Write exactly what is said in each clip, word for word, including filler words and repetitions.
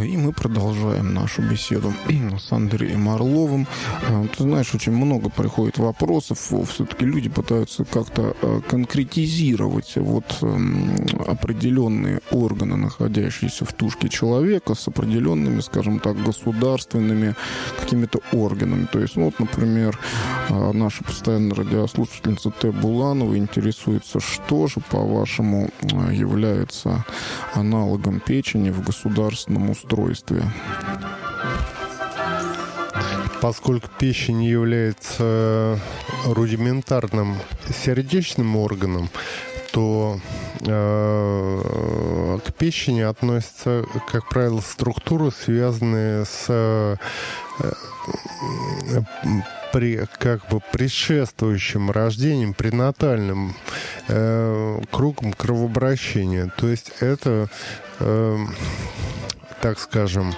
И мы продолжаем нашу беседу с Андреем Орловым. Ты знаешь, очень много приходит вопросов. Все-таки люди пытаются как-то конкретизировать вот определенные органы, находящиеся в тушке человека, с определенными, скажем так, государственными какими-то органами. То есть, ну, вот, например, наша постоянная радиослушательница Т. Буланова интересуется, что же, по-вашему, является аналогом печени в государственном устройстве? Поскольку печень является рудиментарным сердечным органом, то э, к печени относятся, как правило, структуры, связанные с э, при, как бы предшествующим рождением, пренатальным э, кругом кровообращения. То есть это, э, так скажем,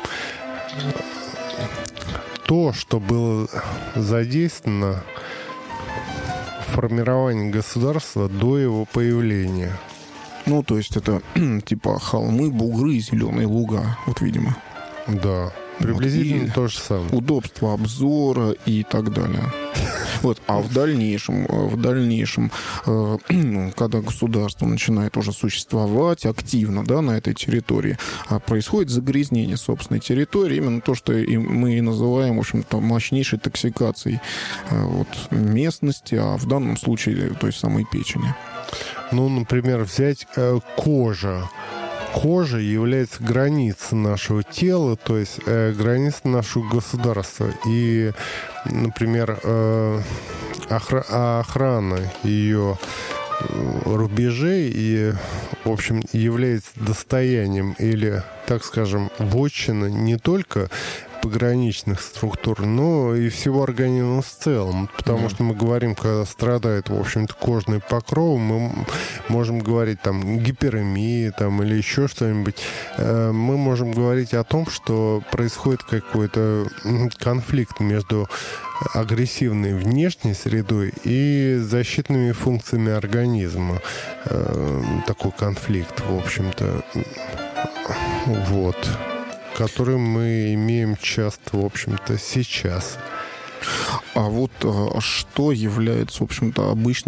то, что было задействовано в формировании государства до его появления. Ну, то есть это типа холмы, бугры, зеленые луга, вот, видимо. Да, приблизительно вот, то же самое. Удобство обзора и так далее. Вот, а в дальнейшем, в дальнейшем, э, когда государство начинает уже существовать активно, да, на этой территории, а происходит загрязнение собственной территории, именно то, что и мы и называем, в общем-то, мощнейшей токсикацией э, вот, местности, а в данном случае той самой печени. Ну, например, взять э, кожа. Кожа является границей нашего тела, то есть э, границей нашего государства. И, например, э, охра- охрана ее рубежей и, в общем, является достоянием или, так скажем, вотчина не только пограничных структур, но и всего организма в целом. Потому mm-hmm. что мы говорим, когда страдает, в общем-то, кожный покров, мы можем говорить там гиперемия там, или еще что-нибудь. Мы можем говорить о том, что происходит какой-то конфликт между агрессивной внешней средой и защитными функциями организма. Такой конфликт, в общем-то. Вот. Который мы имеем часто, в общем-то, сейчас. А вот а что является, в общем-то, обычным